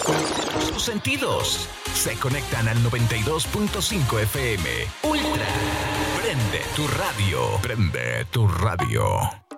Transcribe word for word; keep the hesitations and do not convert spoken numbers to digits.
Tus sentidos se conectan al noventa y dos punto cinco F M. Ultra. Prende tu radio. Prende tu radio.